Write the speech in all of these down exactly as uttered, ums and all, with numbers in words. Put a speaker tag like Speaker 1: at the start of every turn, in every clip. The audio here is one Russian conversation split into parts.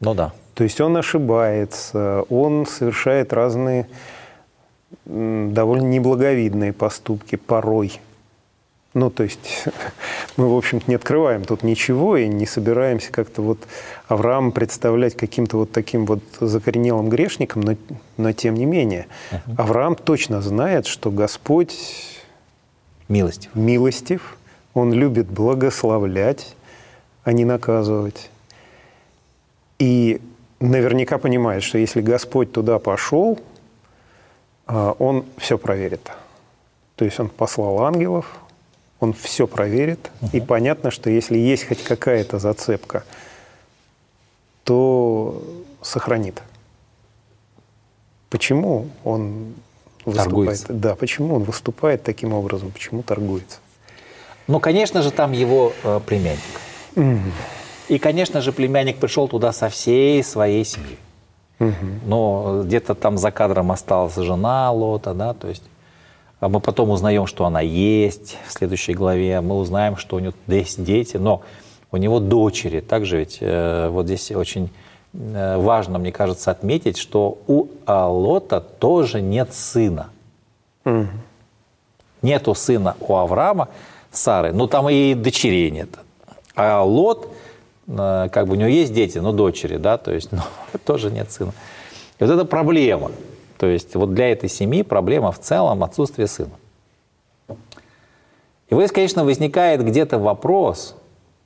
Speaker 1: Ну да.
Speaker 2: То есть он ошибается, он совершает разные довольно неблаговидные поступки порой. Ну, то есть мы, в общем-то, не открываем тут ничего и не собираемся как-то вот Авраама представлять каким-то вот таким вот закоренелым грешником, но, но тем не менее, uh-huh. Авраам точно знает, что Господь
Speaker 1: милостив.
Speaker 2: милостив, Он любит благословлять, а не наказывать. И наверняка понимает, что если Господь туда пошел, Он все проверит. То есть Он послал ангелов, Он все проверит, угу. и понятно, что если есть хоть какая-то зацепка, то сохранит. Почему он выступает?
Speaker 1: Торгуется.
Speaker 2: Да, почему он выступает таким образом, почему торгуется?
Speaker 1: Ну, конечно же, там его э, племянник.
Speaker 2: Угу.
Speaker 1: И, конечно же, племянник пришел туда со всей своей семьей.
Speaker 2: Угу.
Speaker 1: Но где-то там за кадром осталась жена Лота, да, то есть мы потом узнаем, что она есть в следующей главе, мы узнаем, что у него есть дети, но у него дочери. Также ведь э, вот здесь очень э, важно, мне кажется, отметить, что у Лота тоже нет сына.
Speaker 2: Угу.
Speaker 1: Нету сына у Авраама, Сары, ну там и дочерей нет. А Лот, э, как бы у него есть дети, но дочери, да, то есть ну, тоже нет сына. И вот это проблема. То есть вот для этой семьи проблема в целом отсутствие сына. И вот, конечно, возникает где-то вопрос,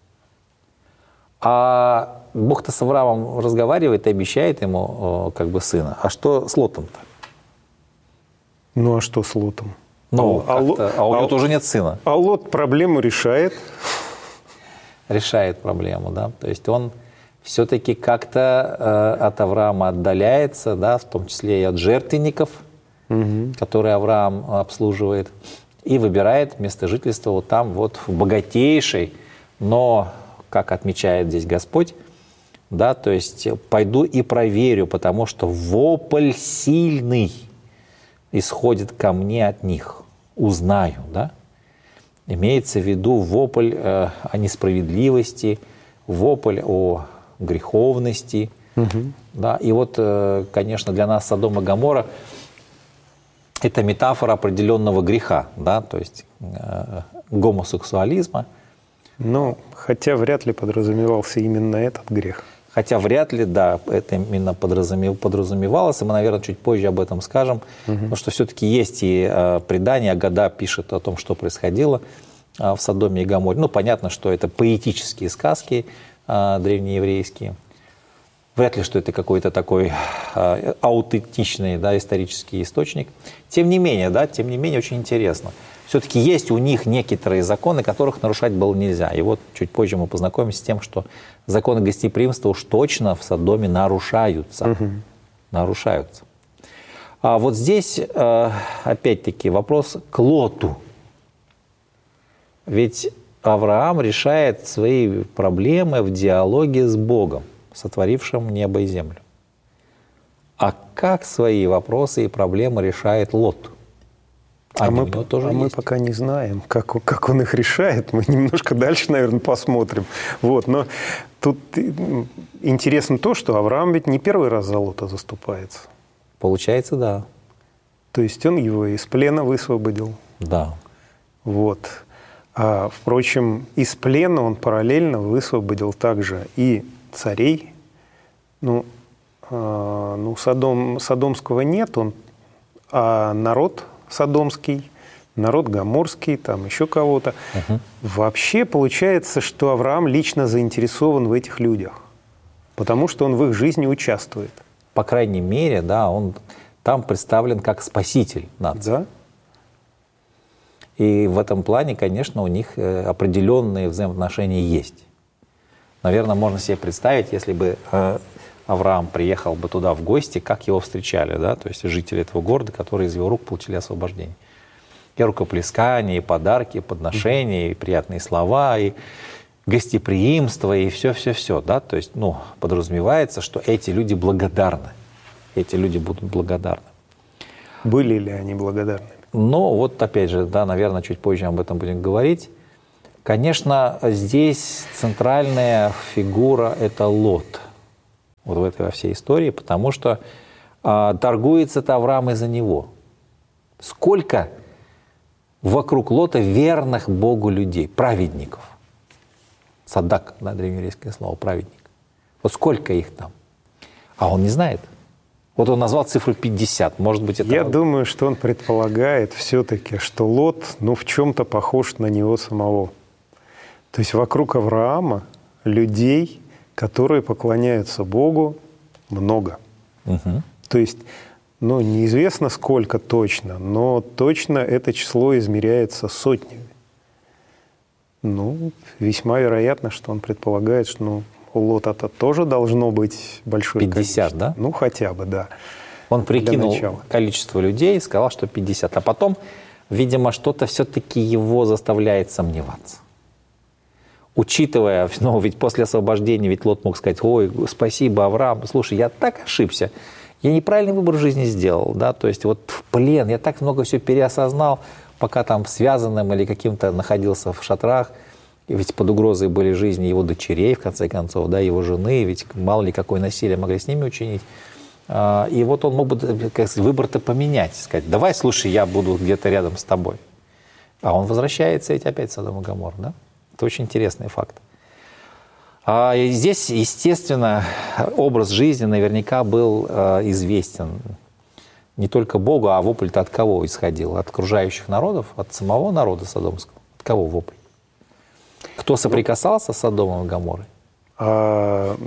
Speaker 1: а Бог-то с Авраамом разговаривает и обещает ему как бы сына. А что с Лотом-то?
Speaker 2: Ну а что с Лотом?
Speaker 1: Ну,
Speaker 2: а,
Speaker 1: а, а у него
Speaker 2: а,
Speaker 1: тоже нет сына.
Speaker 2: А Лот проблему решает?
Speaker 1: Решает проблему, да. То есть он все-таки как-то э, от Авраама отдаляется, да, в том числе и от жертвенников, угу. которые Авраам обслуживает, и выбирает место жительства вот там, вот в богатейшей, но, как отмечает здесь Господь, да, то есть пойду и проверю, потому что вопль сильный исходит ко мне от них, узнаю, да. Имеется в виду вопль э, о несправедливости, вопль о греховности. Угу. Да, и вот, конечно, для нас Содом и Гоморра это метафора определенного греха, да, то есть э, гомосексуализма.
Speaker 2: Ну, хотя вряд ли подразумевался именно этот грех.
Speaker 1: Хотя вряд ли, да, это именно подразумевалось, и мы, наверное, чуть позже об этом скажем, угу. потому что все-таки есть и э, предания, Агада пишет о том, что происходило э, в Содоме и Гоморре. Ну, понятно, что это поэтические сказки, древнееврейские. Вряд ли, что это какой-то такой э, аутентичный, да, исторический источник. Тем не менее, да, тем не менее, очень интересно. Все-таки есть у них некоторые законы, которых нарушать было нельзя. И вот чуть позже мы познакомимся с тем, что законы гостеприимства уж точно в Содоме нарушаются. Угу. Нарушаются. А вот здесь, э, опять-таки, вопрос к Лоту. Ведь Авраам решает свои проблемы в диалоге с Богом, сотворившим небо и землю. А как свои вопросы и проблемы решает Лот?
Speaker 2: А, мы, тоже а мы пока не знаем, как, как он их решает. Мы немножко дальше, наверное, посмотрим. Вот. Но тут интересно то, что Авраам ведь не первый раз за Лота заступается.
Speaker 1: Получается, да.
Speaker 2: То есть он его из плена высвободил.
Speaker 1: Да.
Speaker 2: Вот. А, впрочем, из плена он параллельно высвободил также и царей. Ну, э, ну Содом, Содомского нет, он, а народ содомский, народ гоморский, там еще кого-то. Угу. Вообще получается, что Авраам лично заинтересован в этих людях, потому что он в их жизни участвует.
Speaker 1: По крайней мере, да, он там представлен как спаситель нации.
Speaker 2: Да.
Speaker 1: И в этом плане, конечно, у них определенные взаимоотношения есть. Наверное, можно себе представить, если бы Авраам приехал бы туда в гости, как его встречали, да, то есть жители этого города, которые из его рук получили освобождение. И рукоплескания, и подарки, и подношения, и приятные слова, и гостеприимство, и все-все-все, да, то есть, ну, подразумевается, что эти люди благодарны, эти люди будут благодарны.
Speaker 2: Были ли они благодарны?
Speaker 1: Но вот опять же, да, наверное, чуть позже об этом будем говорить. Конечно, здесь центральная фигура – это Лот. вот в этой во всей истории, потому что э, торгуется-то Авраам из-за него. Сколько вокруг Лота верных Богу людей, праведников. Садак, да, древнееврейское слово, праведник. Вот сколько их там? А он не знает. Вот он назвал цифру пятьдесят. Может быть, это...
Speaker 2: Я думаю, что он предполагает все-таки, что Лот, ну, в чем-то похож на него самого. То есть вокруг Авраама людей, которые поклоняются Богу, много.
Speaker 1: Угу.
Speaker 2: То есть, ну, неизвестно сколько точно, но точно это число измеряется сотнями. Ну, весьма вероятно, что он предполагает, что, ну, у Лота-то тоже должно быть большое
Speaker 1: пятьдесят,
Speaker 2: количество.
Speaker 1: да?
Speaker 2: Ну, хотя бы, да.
Speaker 1: Он прикинул количество людей и сказал, что пятьдесят. А потом, видимо, что-то все-таки его заставляет сомневаться. Учитывая, ну, ведь после освобождения, ведь Лот мог сказать: ой, спасибо, Авраам, слушай, я так ошибся, я неправильный выбор в жизни сделал, да, то есть вот в плен, я так много все переосознал, пока там связанным или каким-то находился в шатрах, и ведь под угрозой были жизни его дочерей, в конце концов, да, его жены, ведь мало ли какое насилие могли с ними учинить. И вот он мог бы, как сказать, выбор-то поменять, сказать: давай, слушай, я буду где-то рядом с тобой. А он возвращается ведь опять в Содом и Гоморру, да? Это очень интересный факт. А здесь, естественно, образ жизни наверняка был э, известен не только Богу, а вопль-то от кого исходил? От окружающих народов, от самого народа содомского? От кого вопль? Кто соприкасался с Содомом и Гоморрой?
Speaker 2: А,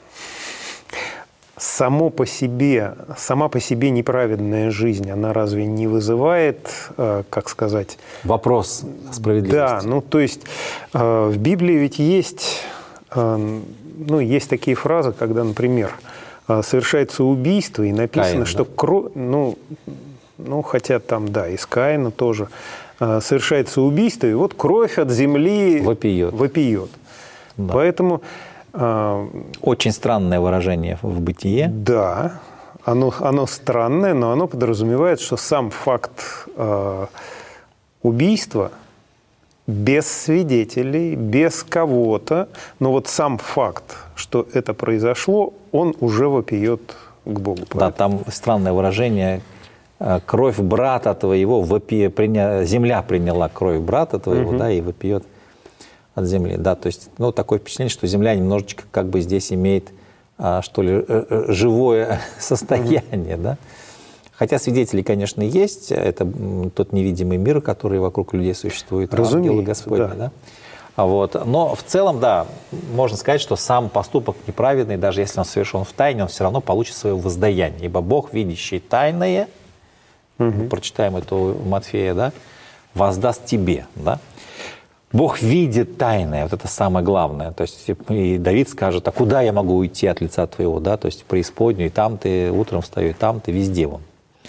Speaker 2: само по себе, сама по себе неправедная жизнь, она разве не вызывает, как сказать...
Speaker 1: Вопрос справедливости.
Speaker 2: Да, ну то есть в Библии ведь есть, ну, есть такие фразы, когда, например, совершается убийство, и написано, Каин, что да? кровь, ну, ну, хотя там, да, из Каина тоже, совершается убийство, и вот кровь от земли
Speaker 1: вопиет.
Speaker 2: вопиет. Да. Поэтому...
Speaker 1: Очень странное выражение в бытие.
Speaker 2: Да, оно, оно странное, но оно подразумевает, что сам факт э, убийства без свидетелей, без кого-то, но вот сам факт, что это произошло, он уже вопиет к Богу.
Speaker 1: Да, там странное выражение: кровь брата твоего вопи... приня... земля приняла кровь брата твоего, угу. да, и вопиет от земли. Да, то есть, ну, такое впечатление, что земля немножечко как бы здесь имеет, а, что ли, живое состояние, угу. да. Хотя свидетели, конечно, есть. Это тот невидимый мир, который вокруг людей существует. Ангелы Господни, да. да. А вот. Но в целом, да, можно сказать, что сам поступок неправедный, даже если он совершен в тайне, он все равно получит свое воздаяние. Ибо Бог, видящий тайное, угу. мы прочитаем это у Матфея, да, воздаст тебе, да. Бог видит тайное, вот это самое главное. То есть и Давид скажет: а куда я могу уйти от лица твоего, да, то есть в преисподнюю, и там ты утром встаю, и там ты, везде он.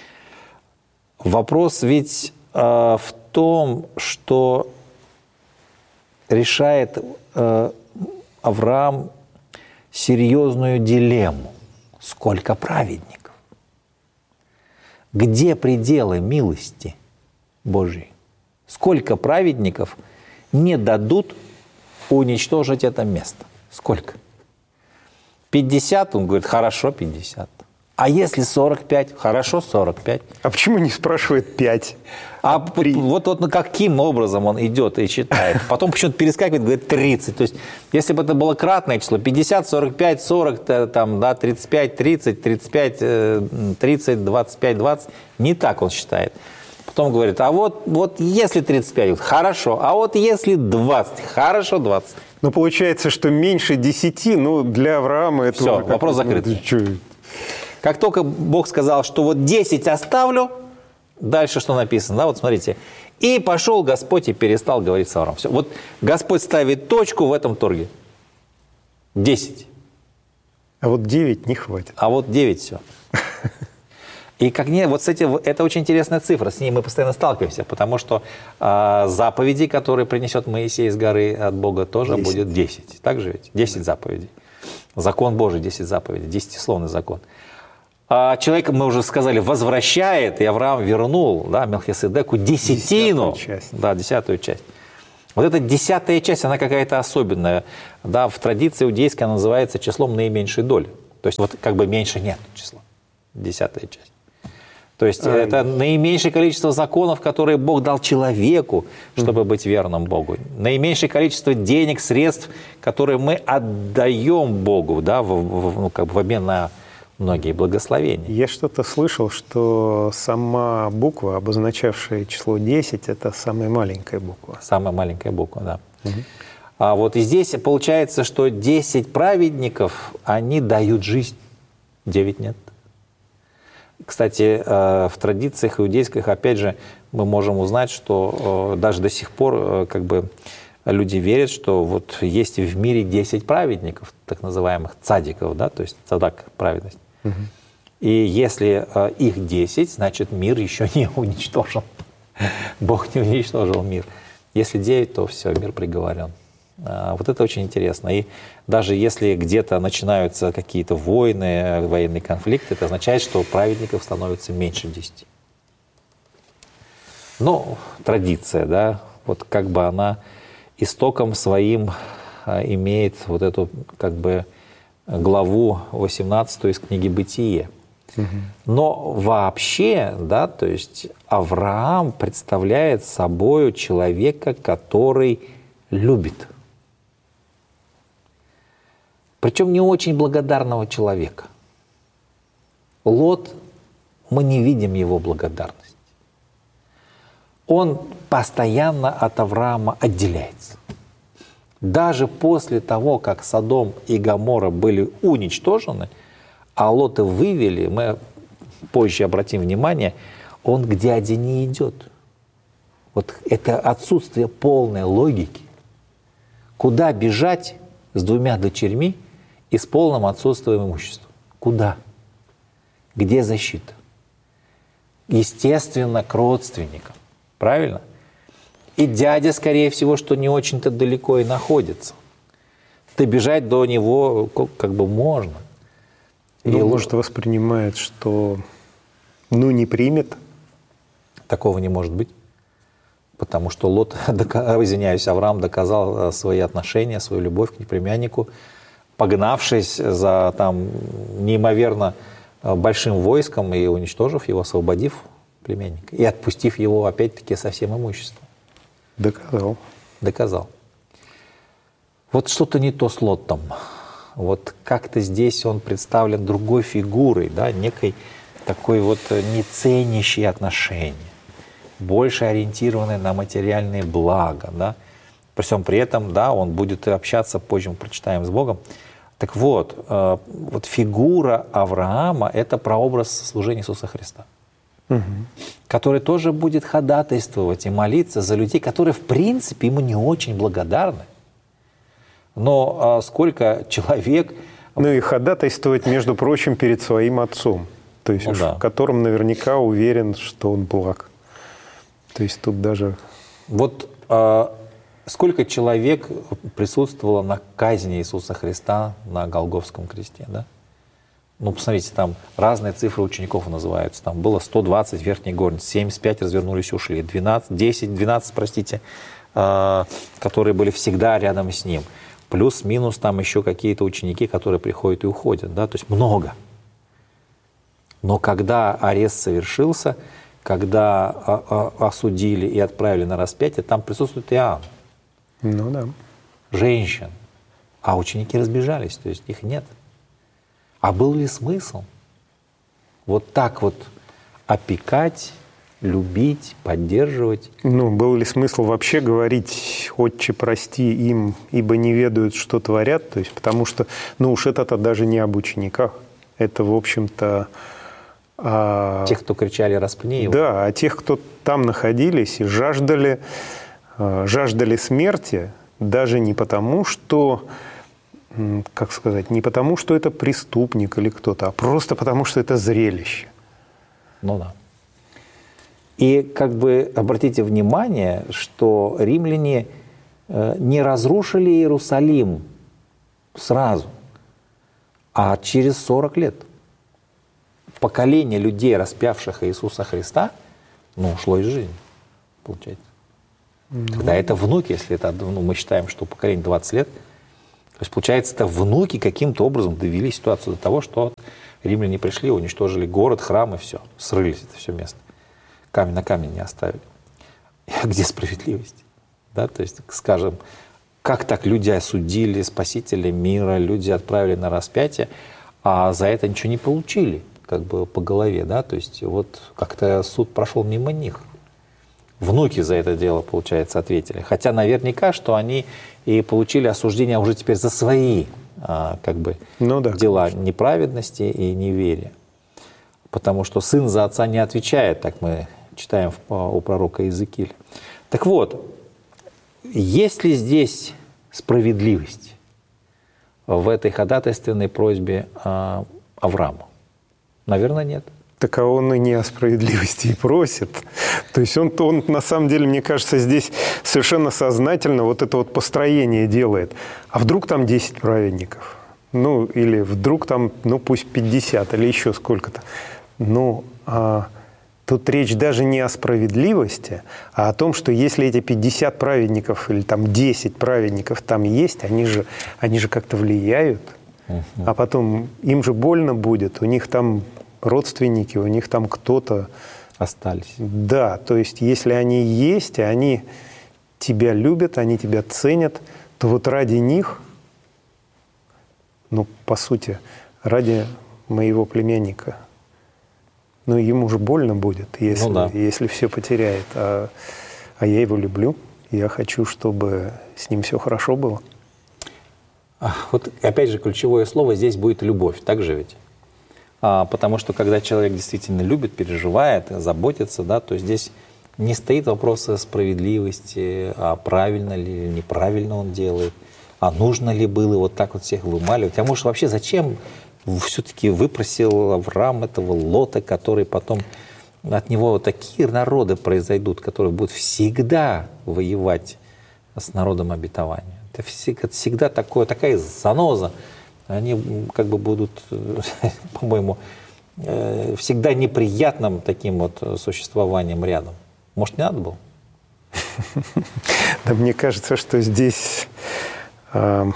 Speaker 1: Вопрос ведь э, в том, что решает э, Авраам серьезную дилемму. Сколько праведников? Где пределы милости Божьей? Сколько праведников не дадут уничтожить это место? Сколько? пятьдесят? Он говорит: хорошо, пятьдесят. А если сорок пять? Хорошо, сорок пять.
Speaker 2: А почему не спрашивает пять?
Speaker 1: А вот, вот ну, каким образом он идет и читает? Потом почему-то перескакивает, говорит тридцать. То есть, если бы это было кратное число, пятьдесят, сорок пять, сорок, там, да, тридцать пять, тридцать, тридцать пять, тридцать, двадцать пять, двадцать, не так он считает. Потом говорит: а вот, вот если тридцать пять, хорошо, а вот если двадцать, хорошо, двадцать.
Speaker 2: Ну, получается, что меньше десяти, ну, для Авраама это...
Speaker 1: Все, вопрос закрыт. Как только Бог сказал, что вот десять оставлю, дальше что написано, да, вот смотрите. И пошел Господь и перестал говорить с Авраамом. Все. Вот Господь ставит точку в этом торге. десять.
Speaker 2: А вот девять не хватит.
Speaker 1: А вот девять все. И как не, вот с этим, это очень интересная цифра, с ней мы постоянно сталкиваемся, потому что э, заповеди, которые принесет Моисей с горы от Бога, тоже десять. Будет десять. Так же ведь? десять заповедей. Закон Божий, десять заповедей, десятисловный закон. А человек, мы уже сказали, возвращает, и Авраам вернул, да, Мелхиседеку десятину. Десятую часть. Да, десятую часть. Вот эта десятая часть, она какая-то особенная. Да, в традиции иудейской она называется числом наименьшей доли. То есть вот как бы меньше нет числа, десятая часть. То есть а, это наименьшее количество законов, которые Бог дал человеку, чтобы быть верным Богу. Наименьшее количество денег, средств, которые мы отдаем Богу, да, в, в, ну, как бы в обмен на многие благословения.
Speaker 2: Я что-то слышал, что сама буква, обозначавшая число десять, это самая маленькая буква.
Speaker 1: Самая маленькая буква, да. Угу. А вот и здесь получается, что десять праведников, они дают жизнь, девять нет. Кстати, в традициях иудейских, опять же, мы можем узнать, что даже до сих пор как бы люди верят, что вот есть в мире десять праведников, так называемых цадиков, да, то есть цадак – праведность. Угу. И если их десять, значит, мир еще не уничтожен. Бог не уничтожил мир. Если девять, то все, мир приговорен. Вот это очень интересно. И даже если где-то начинаются какие-то войны, военные конфликты, это означает, что праведников становится меньше десяти. Но традиция, да, вот как бы она истоком своим имеет вот эту как бы главу восемнадцатую из книги «Бытие». Угу. Но вообще, да, то есть Авраам представляет собой человека, который любит. Причем не очень благодарного человека. Лот, мы не видим его благодарность. Он постоянно от Авраама отделяется. Даже после того, как Содом и Гоморра были уничтожены, а Лота вывели, мы позже обратим внимание, он к дяде не идет. Вот это отсутствие полной логики. Куда бежать с двумя дочерьми и с полным отсутствием имущества? Куда? Где защита? Естественно, к родственникам. Правильно? И дядя, скорее всего, что не очень-то далеко и находится. Добежать до него как бы можно.
Speaker 2: Ну, и может, воспринимает, что ну не примет.
Speaker 1: Такого не может быть. Потому что Лот, извиняюсь, Авраам доказал свои отношения, свою любовь к племяннику, погнавшись за там неимоверно большим войском и уничтожив его, освободив племянника и отпустив его опять-таки со всем имуществом.
Speaker 2: Доказал.
Speaker 1: Доказал. Вот что-то не то с Лотом. Вот как-то здесь он представлен другой фигурой, да, некой такой вот не ценящей отношения, больше ориентированной на материальные блага, да. При всем при этом, да, он будет общаться, позже мы прочитаем, с Богом. Так вот, э, вот фигура Авраама – это прообраз служения Иисуса Христа, угу. который тоже будет ходатайствовать и молиться за людей, которые, в принципе, ему не очень благодарны. Но э, сколько человек…
Speaker 2: Ну и ходатайствовать, между прочим, перед своим отцом, то есть ну, уж да. в котором наверняка уверен, что он благ. То есть тут даже…
Speaker 1: Вот… Э, Сколько человек присутствовало на казни Иисуса Христа на Голгофском кресте, да? Ну, посмотрите, там разные цифры учеников называются. Там было сто двадцать верхней горницы, семьдесят пять развернулись и ушли, двенадцать, десять, двенадцать, простите, э, которые были всегда рядом с ним. Плюс-минус там еще какие-то ученики, которые приходят и уходят, да? То есть много. Но когда арест совершился, когда осудили и отправили на распятие, там присутствует Иоанн.
Speaker 2: Ну да.
Speaker 1: Женщин. А ученики разбежались, то есть их нет. А был ли смысл вот так вот опекать, любить, поддерживать?
Speaker 2: Ну, был ли смысл вообще говорить: «Отче, прости им, ибо не ведают, что творят»? То есть, потому что, ну уж это-то даже не об учениках. Это, в общем-то… А...
Speaker 1: Тех, кто кричали: «Распни его».
Speaker 2: Да, а тех, кто там находились и жаждали… жаждали смерти даже не потому, что, как сказать, не потому, что это преступник или кто-то, а просто потому, что это зрелище.
Speaker 1: Ну да. И как бы обратите внимание, что римляне не разрушили Иерусалим сразу, а через сорок лет. Поколение людей, распявших Иисуса Христа, ну, ушло из жизни, получается. Когда это внуки, если это, ну, мы считаем, что поколение двадцать лет, То есть, получается, это внуки каким-то образом довели ситуацию до того, что римляне пришли, уничтожили город, храм и все. Срылись это все место. Камень на камень не оставили. А где справедливость? Да, то есть, скажем, как так люди осудили спасителя мира, люди отправили на распятие, а за это ничего не получили, как бы по голове, да, то есть вот как-то суд прошел мимо них. Внуки за это дело, получается, ответили. Хотя наверняка, что они и получили осуждение уже теперь за свои а, как бы, ну, да, дела конечно. Неправедности и неверия. Потому что сын за отца не отвечает, так мы читаем у пророка Иезекииля. Так вот, есть ли здесь справедливость в этой ходатайственной просьбе а, Авраама? Наверное, нет.
Speaker 2: Так а он и не о справедливости и просит. То есть он, он, на самом деле, мне кажется, здесь совершенно сознательно вот это вот построение делает. А вдруг там десять праведников? Ну, или вдруг там, ну, пусть пятьдесят, или еще сколько-то. Ну, а, тут речь даже не о справедливости, а о том, что если эти пятьдесят праведников или там десять праведников там есть, они же, они же как-то влияют. Uh-huh. А потом им же больно будет, у них там родственники, у них там кто-то...
Speaker 1: Остались.
Speaker 2: Да, то есть если они есть, и они тебя любят, они тебя ценят, то вот ради них, ну, по сути, ради моего племянника, ну, ему же больно будет, если, ну, да. если все потеряет. А, а я его люблю, я хочу, чтобы с ним все хорошо было.
Speaker 1: Вот опять же ключевое слово здесь будет любовь, так же ведь? А, потому что когда человек действительно любит, переживает, заботится, да, то здесь не стоит вопрос о справедливости, а правильно ли или неправильно он делает, а нужно ли было вот так вот всех вымаливать. А может вообще зачем все-таки выпросил Авраам этого Лота, который потом от него вот такие народы произойдут, которые будут всегда воевать с народом обетования. Это всегда такое, такая заноза. Они как бы будут, по-моему, всегда неприятным таким вот существованием рядом. Может, не надо было?
Speaker 2: Да, мне кажется, что здесь э,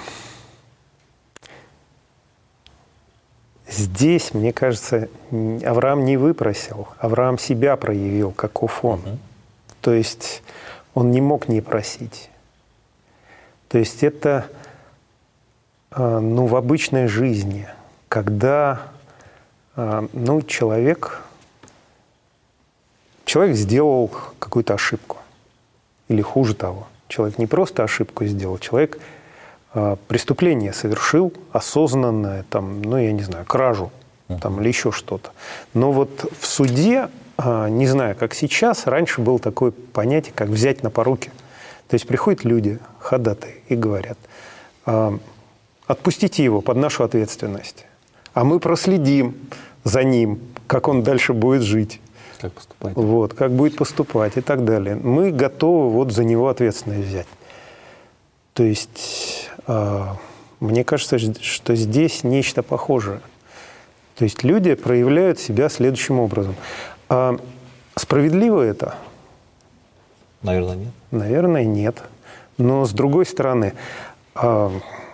Speaker 2: здесь, мне кажется, Авраам не выпросил, Авраам себя проявил, каков он. Uh-huh. То есть он не мог не просить. То есть это, э, ну, в обычной жизни, когда, э, ну, человек... Человек сделал какую-то ошибку. Или хуже того, человек не просто ошибку сделал, человек э, преступление совершил осознанное, там, ну, я не знаю, кражу там, или еще что-то. Но вот в суде, э, не знаю, как сейчас, раньше было такое понятие, как взять на поруки. То есть приходят люди, ходатаи, и говорят, э, отпустите его под нашу ответственность, а мы проследим за ним, как он дальше будет жить.
Speaker 1: Как поступать.
Speaker 2: Вот, как будет поступать и так далее. Мы готовы вот за него ответственность взять. То есть, э, мне кажется, что здесь нечто похожее. То есть люди проявляют себя следующим образом. А справедливо это?
Speaker 1: Наверное, нет.
Speaker 2: Наверное, нет. Но с другой стороны, э,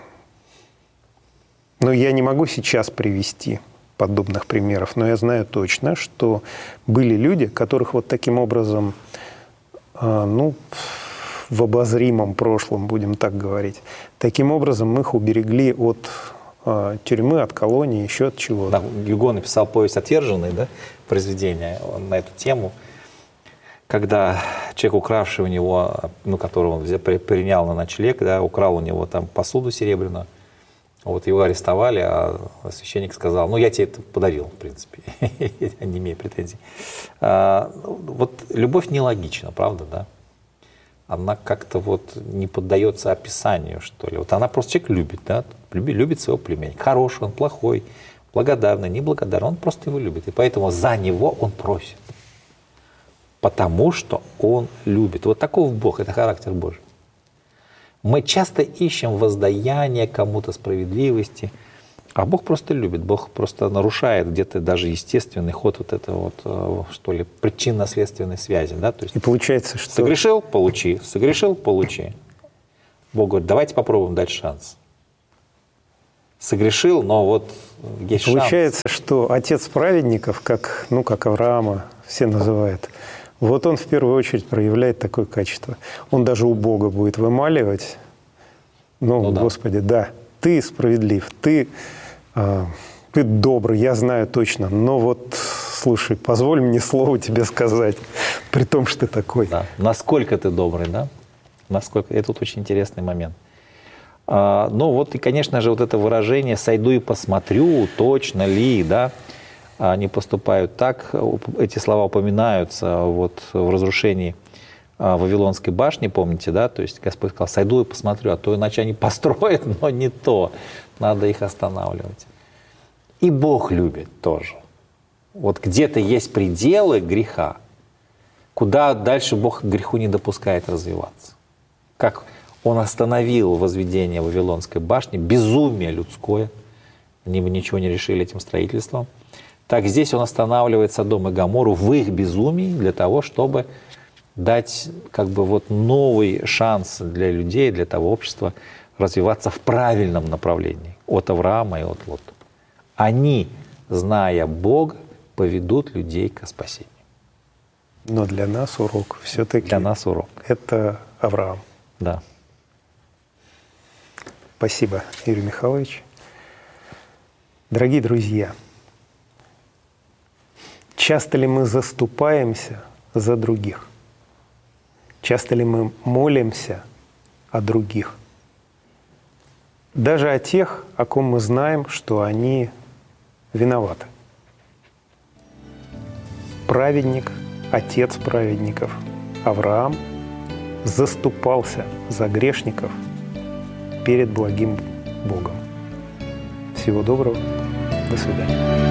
Speaker 2: ну, я не могу сейчас привести подобных примеров, но я знаю точно, что были люди, которых вот таким образом, э, ну, в обозримом прошлом, будем так говорить, таким образом мы их уберегли от э, тюрьмы, от колонии, еще от чего-то.
Speaker 1: Да, Гюго написал повесть «Отверженный», да, произведение на эту тему, когда человек, укравший у него, ну, которого он взял, принял на ночлег, да, украл у него там посуду серебряную. Вот его арестовали, а священник сказал, ну, я тебе это подарил, в принципе, я не имею претензий. А, вот любовь нелогична, правда, да? Она как-то вот не поддается описанию, что ли. Вот она просто человек любит, да? Любит, любит своего племянника. Хороший он, плохой, благодарный, неблагодарный, он просто его любит. И поэтому за него он просит. Потому что он любит. Вот таков Бог, это характер Божий. Мы часто ищем воздаяние кому-то, справедливости, а Бог просто любит. Бог просто нарушает где-то даже естественный ход вот этого вот, что ли, причинно-следственной связи. Да? То есть
Speaker 2: и получается, что...
Speaker 1: Согрешил – получи, согрешил – получи. Бог говорит, давайте попробуем дать шанс. согрешил, но вот есть
Speaker 2: Получается,
Speaker 1: шанс.
Speaker 2: что отец праведников, как, ну, как Авраама все называют, вот он в первую очередь проявляет такое качество. Он даже у Бога будет вымаливать. Ну,
Speaker 1: Ну да.
Speaker 2: Господи, да, ты справедлив, ты, э, ты добрый, я знаю точно, но вот, слушай, позволь мне слово тебе сказать, при том, что ты такой.
Speaker 1: Да. Насколько ты добрый, да? Насколько... Это вот очень интересный момент. А, ну вот и, конечно же, вот это выражение «сойду и посмотрю», точно ли, да, они поступают так, эти слова упоминаются вот в разрушении Вавилонской башни, помните, да, то есть Господь сказал: «Сойду и посмотрю», а то иначе они построят, но не то, надо их останавливать. И Бог любит тоже. Вот где-то есть пределы греха, куда дальше Бог к греху не допускает развиваться. Как Он остановил возведение Вавилонской башни, безумие людское, они бы ничего не решили этим строительством, так здесь Он останавливает Содом и Гоморру в их безумии для того, чтобы дать как бы вот новый шанс для людей, для того общества развиваться в правильном направлении от Авраама и от Лота. Они, зная Бога, поведут людей к спасению.
Speaker 2: Но для нас урок все-таки.
Speaker 1: Для нас урок.
Speaker 2: Это Авраам.
Speaker 1: Да.
Speaker 2: Спасибо, Юрий Михайлович. Дорогие друзья, часто ли мы заступаемся за других? Часто ли мы молимся о других? Даже о тех, о ком мы знаем, что они виноваты. Праведник, отец праведников Авраам заступался за грешников перед благим Богом. Всего доброго. До свидания.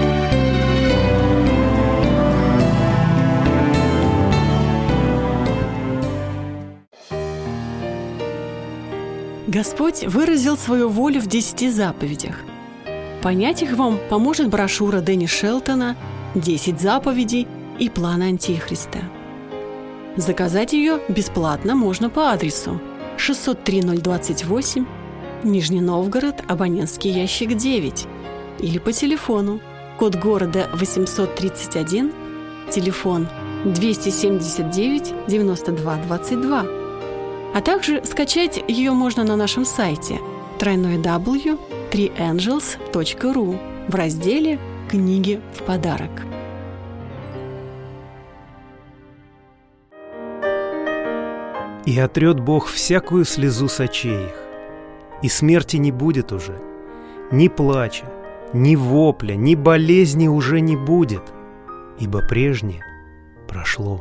Speaker 3: Господь выразил свою волю в десяти заповедях. Понять их вам поможет брошюра Дэнни Шелтона «Десять заповедей и план Антихриста». Заказать ее бесплатно можно по адресу шестьсот три ноль двадцать восемь, Нижний Новгород, абонентский ящик девять, или по телефону, код города восемьсот тридцать один, телефон двести семьдесят девять девяносто два двадцать два. А также скачать ее можно на нашем сайте дабл ю дабл ю дабл ю точка три энджелс точка ру в разделе «Книги в подарок».
Speaker 4: «И отрет Бог всякую слезу с очей их, и смерти не будет уже, ни плача, ни вопля, ни болезни уже не будет, ибо прежнее прошло».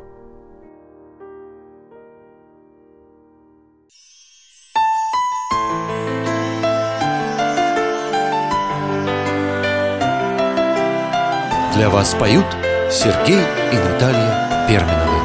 Speaker 5: Для вас поют Сергей и Наталья Перминовы.